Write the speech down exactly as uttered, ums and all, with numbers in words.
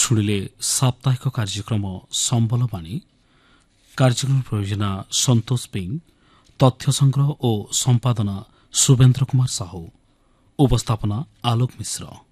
ଶୁଣିଲେ ସାପ୍ତାହିକ କାର୍ଯ୍ୟକ୍ରମ ସମ୍ବଲବାଣୀ। କାର୍ଯ୍ୟକ୍ରମ ପ୍ରଯୋଜନା ସନ୍ତୋଷ ପିଂ, ତଥ୍ୟ ସଂଗ୍ରହ ଓ ସମ୍ପାଦନା ଶୁଭେନ୍ଦ୍ର କୁମାର ସାହୁ, ଉପସ୍ଥାପନା ଆଲୋକ ମିଶ୍ର।